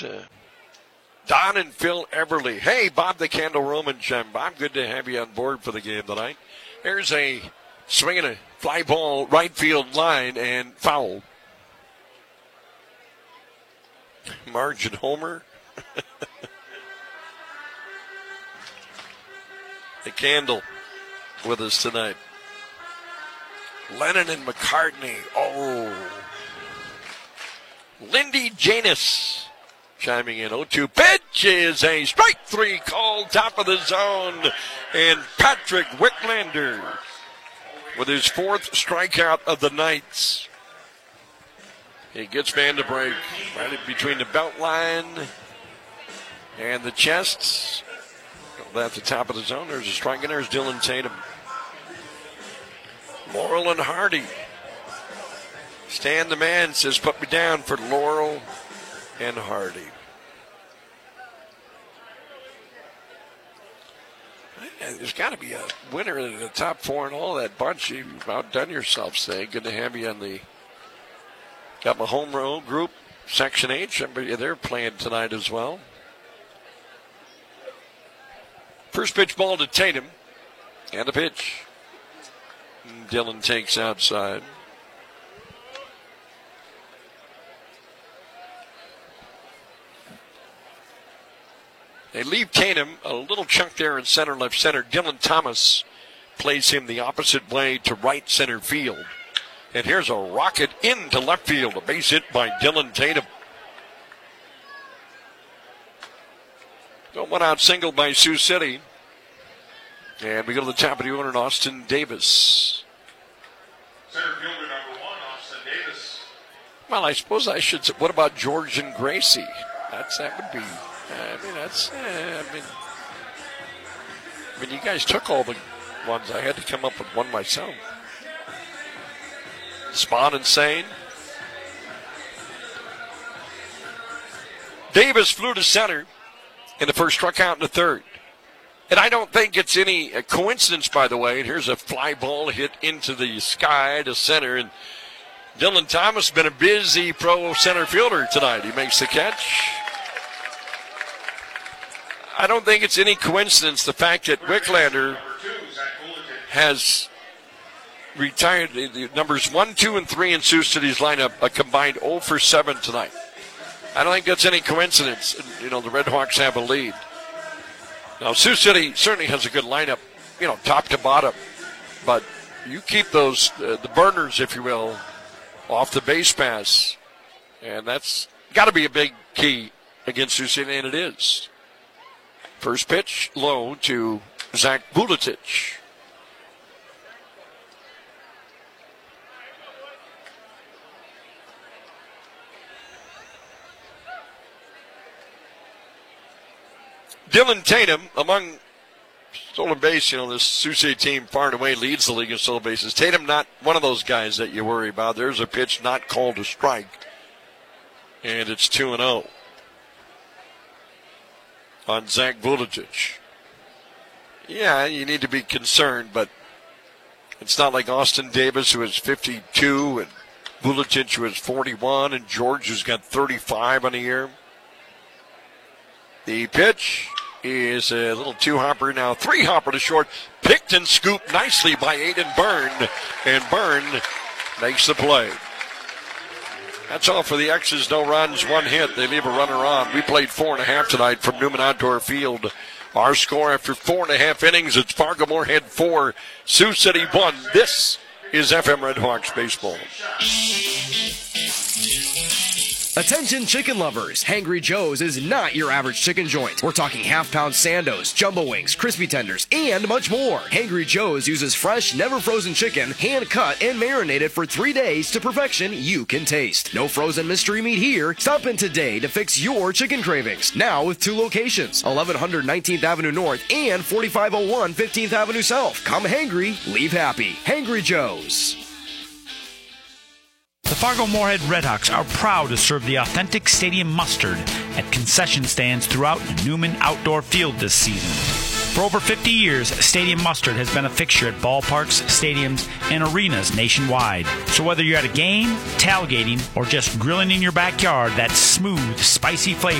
Don and Phil Everly. Hey, Bob the Candle Roman Chum. Bob, good to have you on board for the game tonight. Here's a swing and a fly ball right field line and foul. Margin homer. The Candle with us tonight. Lennon and McCartney. Oh. Lindy Janus chiming in. 0-2 pitch is a strike three called, top of the zone. And Patrick Wicklander with his fourth strikeout of the night. He gets Van de Break right between the belt line and the chest. At the top of the zone, there's a strike, and there's Dylan Tatum. Laurel and Hardy. Stan the man says, put me down for Laurel and Hardy. There's got to be a winner in the top four and all that bunch. You've outdone yourself today. Good to have you on the. Got my home row group, Section H. They're playing tonight as well. First pitch ball to Tatum. And a pitch. Dylan takes outside. They leave Tatum a little chunk there in center, left center. Dylan Thomas plays him the opposite way to right center field. And here's a rocket into left field. A base hit by Dylan Tatum. One out single by Sioux City. And we go to the top of the order, and Austin Davis. Center fielder number 1, Austin Davis. Well, I suppose I should say, what about George and Gracie? That would be, I mean, you guys took all the ones. I had to come up with one myself. Spawn and Sane. Davis flew to center in the first, struck out in the third. And I don't think it's any coincidence, by the way. And here's a fly ball hit into the sky to center. And Dylan Thomas has been a busy pro center fielder tonight. He makes the catch. I don't think it's any coincidence the fact that Wicklander has retired. The numbers 1, 2, and 3 in Sioux City's lineup, a combined 0 for 7 tonight. I don't think that's any coincidence. You know, the Red Hawks have a lead. Now, Sioux City certainly has a good lineup, you know, top to bottom. But you keep those, the burners, if you will, off the base pass. And that's got to be a big key against Sioux City, and it is. First pitch, low to Zach Vuletich. Dylan Tatum, among stolen base, you know, this Sioux City team far and away leads the league in stolen bases. Tatum, not one of those guys that you worry about. There's a pitch not called a strike, and it's 2-0 on Zach Vuletich. Yeah, you need to be concerned, but it's not like Austin Davis, who has 52, and Vuletich, who has 41, and George, who's got 35 on the year. The pitch is a little two-hopper now. Three-hopper to short. Picked and scooped nicely by Aiden Byrne. And Byrne makes the play. That's all for the X's. No runs, one hit. They leave a runner on. We played 4.5 tonight from Newman Outdoor Field. Our score after 4.5 innings, it's Fargo Moorhead 4, Sioux City 1. This is FM Red Hawks baseball. Attention chicken lovers, Hangry Joe's is not your average chicken joint. We're talking half-pound sandos, jumbo wings, crispy tenders, and much more. Hangry Joe's uses fresh, never frozen chicken, hand-cut and marinated for 3 days to perfection you can taste. No frozen mystery meat here. Stop in today to fix your chicken cravings. Now with 2 locations, 1100 19th Avenue North and 4501 15th Avenue South. Come hangry, leave happy. Hangry Joe's. The Fargo Moorhead Redhawks are proud to serve the authentic stadium mustard at concession stands throughout Newman Outdoor Field this season. For over 50 years, Stadium Mustard has been a fixture at ballparks, stadiums, and arenas nationwide. So whether you're at a game, tailgating, or just grilling in your backyard, that smooth, spicy flavor